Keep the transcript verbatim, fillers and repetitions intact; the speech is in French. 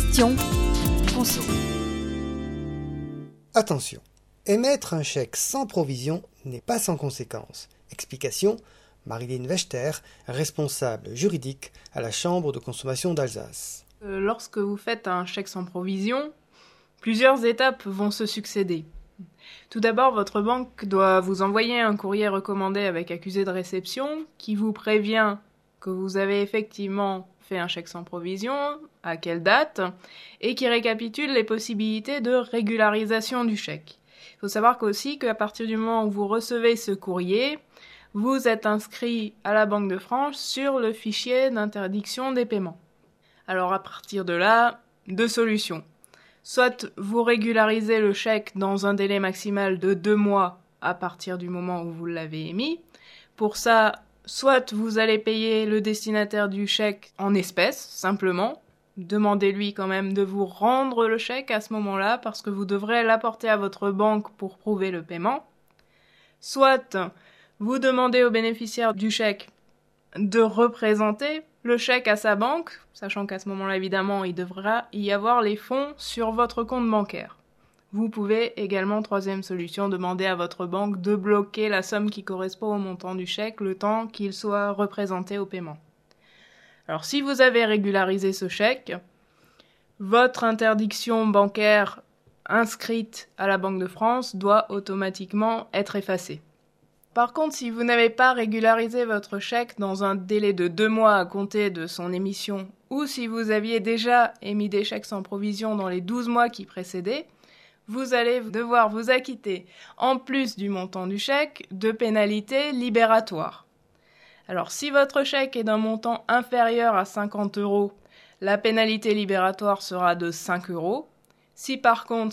Question Conso. Attention, émettre un chèque sans provision n'est pas sans conséquences. Explication, Marilyn Wechter, responsable juridique à la Chambre de consommation d'Alsace. Euh, lorsque vous faites un chèque sans provision, plusieurs étapes vont se succéder. Tout d'abord, votre banque doit vous envoyer un courrier recommandé avec accusé de réception qui vous prévient que vous avez effectivement fait un chèque sans provision, à quelle date, et qui récapitule les possibilités de régularisation du chèque. Il faut savoir aussi qu'à partir du moment où vous recevez ce courrier, vous êtes inscrit à la Banque de France sur le fichier d'interdiction des paiements. Alors à partir de là, deux solutions. Soit vous régularisez le chèque dans un délai maximal de deux mois à partir du moment où vous l'avez émis. Pour ça, soit vous allez payer le destinataire du chèque en espèces, simplement. Demandez-lui quand même de vous rendre le chèque à ce moment-là parce que vous devrez l'apporter à votre banque pour prouver le paiement. Soit vous demandez au bénéficiaire du chèque de représenter le chèque à sa banque, sachant qu'à ce moment-là, évidemment, il devra y avoir les fonds sur votre compte bancaire. Vous pouvez également, troisième solution, demander à votre banque de bloquer la somme qui correspond au montant du chèque le temps qu'il soit représenté au paiement. Alors, si vous avez régularisé ce chèque, votre interdiction bancaire inscrite à la Banque de France doit automatiquement être effacée. Par contre, si vous n'avez pas régularisé votre chèque dans un délai de deux mois à compter de son émission, ou si vous aviez déjà émis des chèques sans provision dans les douze mois qui précédaient, vous allez devoir vous acquitter, en plus du montant du chèque, de pénalités libératoires. Alors, si votre chèque est d'un montant inférieur à cinquante euros, la pénalité libératoire sera de cinq euros. Si par contre,